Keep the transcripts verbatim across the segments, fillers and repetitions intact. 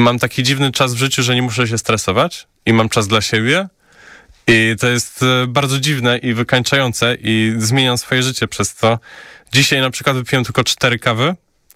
Mam taki dziwny czas w życiu, że nie muszę się stresować i mam czas dla siebie i to jest bardzo dziwne i wykańczające i zmieniam swoje życie przez to. Dzisiaj na przykład wypiłem tylko cztery kawy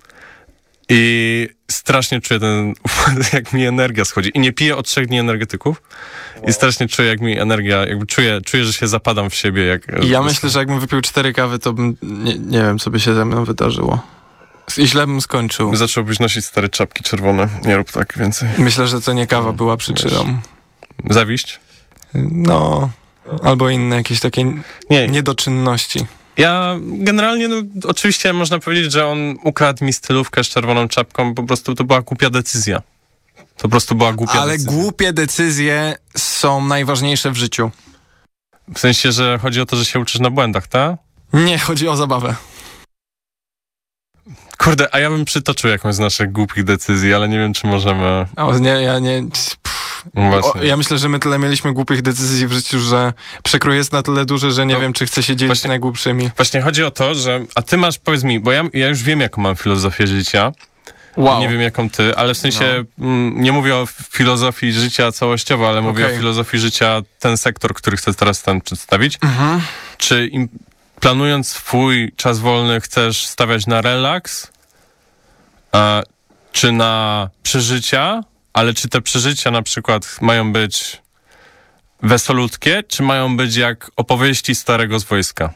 i strasznie czuję ten, jak mi energia schodzi. I nie piję od trzech dni energetyków i strasznie czuję, jak mi energia, jakby czuję, czuję, że się zapadam w siebie. Jak, I ja myślę, że jakbym wypił cztery kawy, to bym, nie, nie wiem, co by się ze mną wydarzyło. I źle bym skończył. Zacząłbyś nosić stare czapki czerwone. Nie rób tak więcej. Myślę, że to nie kawa była przyczyną. Zawiść? No, albo inne jakieś takie nie. niedoczynności. Ja generalnie, no, oczywiście można powiedzieć, że on ukradł mi stylówkę z czerwoną czapką, po prostu to była głupia decyzja. To po prostu była głupia Ale decyzja. Ale głupie decyzje są najważniejsze w życiu. W sensie, że chodzi o to, że się uczysz na błędach, tak? Nie, chodzi o zabawę. Kurde, a ja bym przytoczył jakąś z naszych głupich decyzji, ale nie wiem, czy możemy... O, nie, ja nie... O, ja myślę, że my tyle mieliśmy głupich decyzji w życiu, że przekrój jest na tyle duży, że nie no, wiem, czy chcę się dzielić właśnie, najgłupszymi. Właśnie chodzi o to, że... A ty masz, powiedz mi, bo ja, ja już wiem, jaką mam filozofię życia. Wow. Nie wiem, jaką ty, ale w sensie no. m, nie mówię o filozofii życia całościowo, ale mówię okay. o filozofii życia, ten sektor, który chcę teraz tam przedstawić. Mhm. Czy im, planując swój czas wolny chcesz stawiać na relaks, a, czy na przeżycia, ale czy te przeżycia na przykład mają być wesolutkie, czy mają być jak opowieści starego z wojska?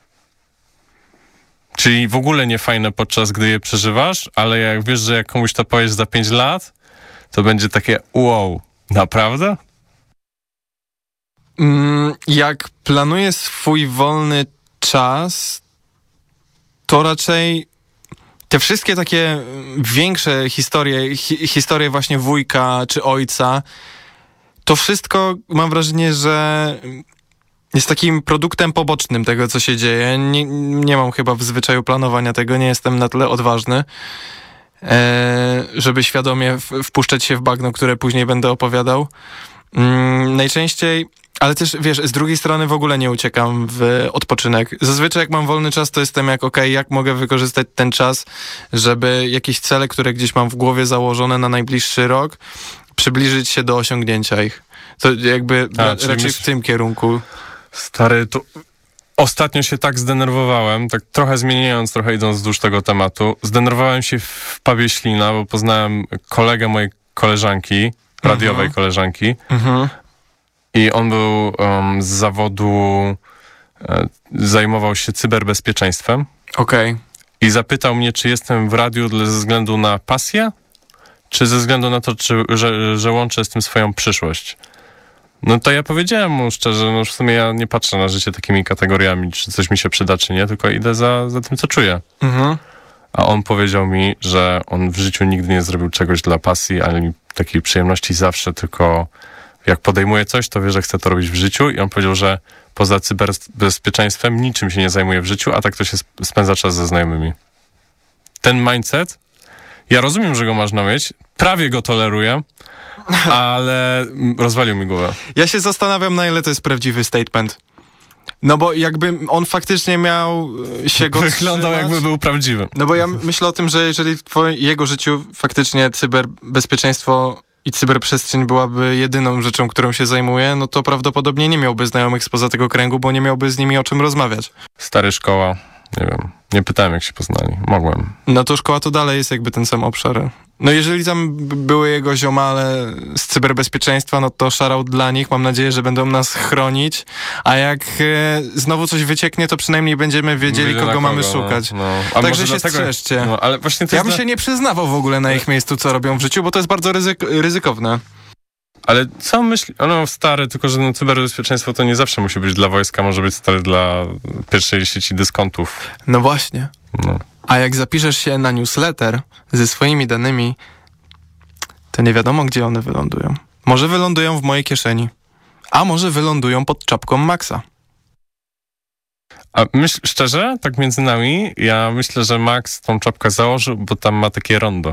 Czyli w ogóle nie fajne podczas gdy je przeżywasz, ale jak wiesz, że jak komuś to powiesz za pięć lat, to będzie takie wow, naprawdę? Mm, jak planuję swój wolny czas, to raczej te wszystkie takie większe historie, hi, historie właśnie wujka czy ojca, to wszystko mam wrażenie, że jest takim produktem pobocznym tego, co się dzieje. Nie, nie mam chyba w zwyczaju planowania tego, nie jestem na tyle odważny, e, żeby świadomie w, wpuszczać się w bagno, które później będę opowiadał. Mm, najczęściej, ale też wiesz, z drugiej strony w ogóle nie uciekam w odpoczynek. Zazwyczaj jak mam wolny czas, to jestem jak okej, okay, jak mogę wykorzystać ten czas, żeby jakieś cele, które gdzieś mam w głowie założone na najbliższy rok, przybliżyć się do osiągnięcia ich. To jakby A, ra- raczej myśl... w tym kierunku. Stary, to ostatnio się tak zdenerwowałem, tak trochę zmieniając, trochę idąc wzdłuż tego tematu, zdenerwowałem się w pubie Ślina, bo poznałem kolegę mojej koleżanki, radiowej mhm. koleżanki mhm. i on był um, z zawodu, e, zajmował się cyberbezpieczeństwem. Okej. Okay. I zapytał mnie, czy jestem w radiu ze względu na pasję, czy ze względu na to, czy, że, że łączę z tym swoją przyszłość. No to ja powiedziałem mu szczerze, no w sumie ja nie patrzę na życie takimi kategoriami, czy coś mi się przyda, czy nie, tylko idę za, za tym, co czuję. Mhm. A on powiedział mi, że on w życiu nigdy nie zrobił czegoś dla pasji, ani takiej przyjemności zawsze, tylko jak podejmuje coś, to wie, że chce to robić w życiu i on powiedział, że poza cyberbezpieczeństwem niczym się nie zajmuje w życiu, a tak to się spędza czas ze znajomymi. Ten mindset, ja rozumiem, że go można mieć, prawie go toleruję, ale rozwalił mi głowę. Ja się zastanawiam, na ile to jest prawdziwy statement. No bo jakby on faktycznie miał się go Wyglądał trzymać, jakby był prawdziwy. No bo ja myślę o tym, że jeżeli w twoim, jego życiu faktycznie cyberbezpieczeństwo i cyberprzestrzeń byłaby jedyną rzeczą, którą się zajmuje, no to prawdopodobnie nie miałby znajomych spoza tego kręgu, bo nie miałby z nimi o czym rozmawiać. Stary, szkoła, nie wiem, nie pytałem, jak się poznali. Mogłem. No to szkoła to dalej jest jakby ten sam obszar. No jeżeli tam były jego ziomale z cyberbezpieczeństwa, no to shoutout dla nich. Mam nadzieję, że będą nas chronić. A jak e, znowu coś wycieknie, to przynajmniej będziemy wiedzieli, kogo, kogo mamy szukać. No, no. Także się dlatego, strzeżcie. No, ale właśnie to ja bym na... się nie przyznawał w ogóle na ich miejscu, co robią w życiu, bo to jest bardzo ryzyk- ryzykowne. Ale co myśli... No stary, tylko że no, cyberbezpieczeństwo to nie zawsze musi być dla wojska, może być stary dla pierwszej sieci dyskontów. No właśnie. No. A jak zapiszesz się na newsletter ze swoimi danymi, to nie wiadomo, gdzie one wylądują. Może wylądują w mojej kieszeni, a może wylądują pod czapką Maxa. A myśl, szczerze, tak między nami, ja myślę, że Max tą czapkę założył, bo tam ma takie rondo.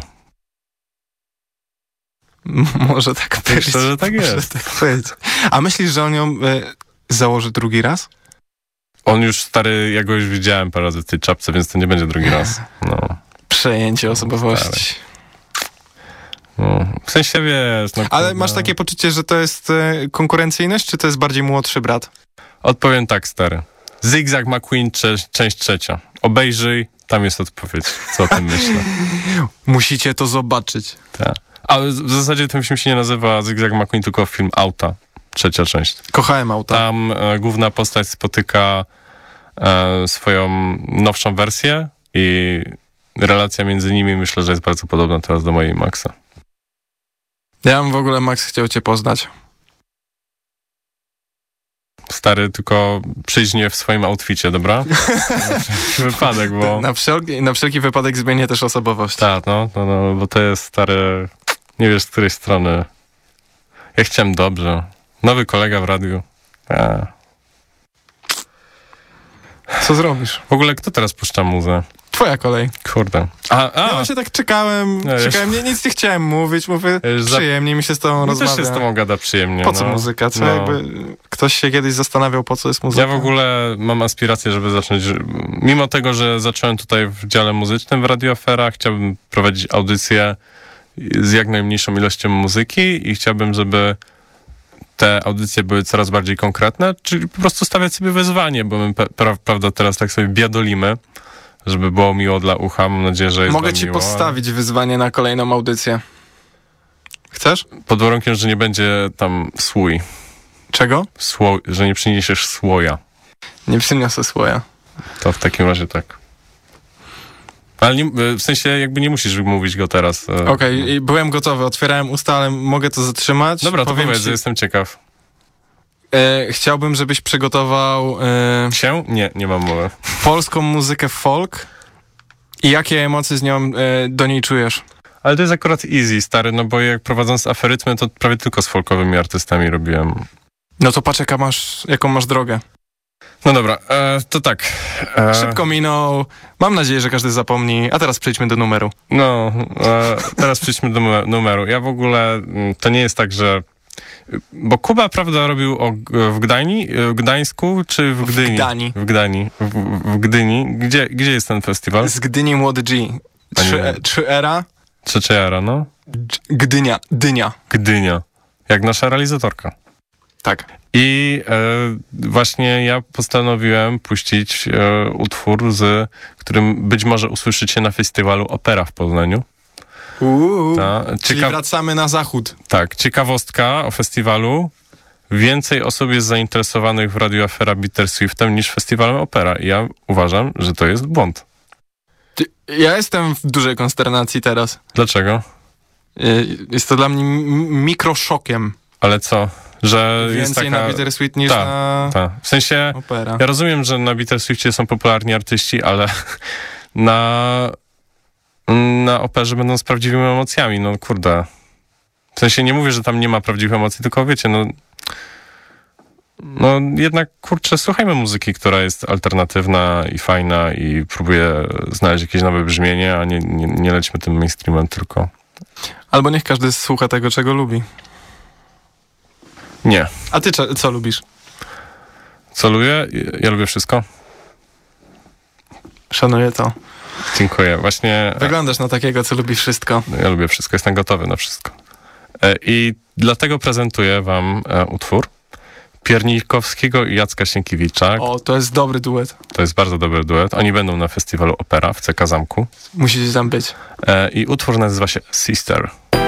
Może tak być. Myślę, że tak jest. Tak być. A myślisz, że on ją y, założy drugi raz? On już, stary, ja go już widziałem parę razy w tej czapce, więc to nie będzie drugi raz. No. Przejęcie osobowości. No, w sensie, wiesz... No, Ale kurde. masz takie poczucie, że to jest e, konkurencyjność, czy to jest bardziej młodszy brat? Odpowiem tak, stary. Zigzag McQueen, cze- część trzecia. Obejrzyj, tam jest odpowiedź. Co o tym myślę. Musicie to zobaczyć. Tak. Ale w zasadzie ten film się nie nazywa Zigzag McQueen, tylko film Auta. Trzecia część. Kochałem auta. Tam e, główna postać spotyka e, swoją nowszą wersję i relacja między nimi myślę, że jest bardzo podobna teraz do mojej Maxa. Ja bym w ogóle, Max, chciał cię poznać. Stary, tylko przyjdź nie w swoim outficie, dobra? Na wszelki wypadek, bo... Na wszelki, na wszelki wypadek zmienię też osobowość. Tak, no, no, no, bo to jest stary... Nie wiesz, z której strony. Ja chciałem dobrze. Nowy kolega w radiu. A. Co zrobisz? W ogóle kto teraz puszcza muzę? Twoja kolej. Kurde. A, a. Ja właśnie tak czekałem, No, czekałem, nie, nic nie chciałem mówić, mówię, Ja już za- przyjemnie mi się z tobą Mi rozmawia. też się z tobą gada przyjemnie. Po co no. muzyka? Co No. jakby ktoś się kiedyś zastanawiał, po co jest muzyka? Ja w ogóle mam aspirację, żeby zacząć, mimo tego, że zacząłem tutaj w dziale muzycznym w Radio Afera, chciałbym prowadzić audycję z jak najmniejszą ilością muzyki i chciałbym, żeby te audycje były coraz bardziej konkretne, czyli po prostu stawiać sobie wyzwanie, bo my pe- pra- prawda teraz tak sobie biadolimy, żeby było miło dla ucha. Mam nadzieję, że jest Mogę wam ci miło. postawić wyzwanie na kolejną audycję. Chcesz? Pod warunkiem, że nie będzie tam słój. Czego? Sło- że nie przyniesiesz słoja. Nie przyniosę słoja. To w takim razie tak. Ale nie, w sensie jakby nie musisz mówić go teraz. e. Okej, i byłem gotowy, otwierałem usta, ale mogę to zatrzymać. Dobra, to Powiem powiedz, ci, jestem ciekaw. e, chciałbym, żebyś przygotował e, Się? Nie, nie mam mowy. polską muzykę folk i jakie emocje z nią, e, do niej czujesz. Ale to jest akurat easy, stary, no bo jak prowadząc aferytmy, to prawie tylko z folkowymi artystami robiłem. No to patrz, jaka masz, jaką masz drogę. No dobra, e, to tak. E, Szybko minął. Mam nadzieję, że każdy zapomni. A teraz przejdźmy do numeru. No, e, teraz przejdźmy do nume- numeru. Ja w ogóle, mm, to nie jest tak, że... Bo Kuba, prawda, robił o, w Gdańsku, w Gdańsku, czy w Gdyni? Gdani. W Gdyni. W, w Gdyni. Gdzie, gdzie jest ten festiwal? Z Gdyni Młody G. A nie. Trzy, e, trzy era. Trzecia era, no? Dż- Gdynia. Dynia. Gdynia. Jak nasza realizatorka. Tak. I e, właśnie ja postanowiłem puścić e, utwór, z którym być może usłyszycie na festiwalu Opera w Poznaniu. Uuu. Ta, Czyli cieka- wracamy na zachód. tak, ciekawostka o festiwalu. Więcej osób jest zainteresowanych w Radio Afera Bitterswiftem niż festiwalem Opera. I ja uważam, że to jest błąd. Ty- Ja jestem w dużej konsternacji teraz. Dlaczego? Y, Jest to dla mnie m- mikroszokiem. Ale co? Że jest Więcej taka... na Bittersweet niż Ta, na ta. W sensie... opera. Ja rozumiem, że na Bitterswiftie są popularni artyści, ale na, na operze będą z prawdziwymi emocjami, no kurde. W sensie nie mówię, że tam nie ma prawdziwych emocji, tylko wiecie, no no jednak, kurczę, słuchajmy muzyki, która jest alternatywna i fajna i próbuje znaleźć jakieś nowe brzmienie, a nie, nie, nie lećmy tym mainstreamem tylko. Albo niech każdy słucha tego, czego lubi. Nie. A ty co, co lubisz? Co lubię? Ja lubię wszystko. Szanuję to. Dziękuję. Właśnie... Wyglądasz na takiego, co lubi wszystko. Ja lubię wszystko, jestem gotowy na wszystko. E, I dlatego prezentuję wam e, utwór Piernikowskiego i Jacka Sienkiewicza. O, to jest dobry duet. To jest bardzo dobry duet. Oni będą na festiwalu Opera w C K Zamku. Musicie tam być. E, I utwór nazywa się Sister.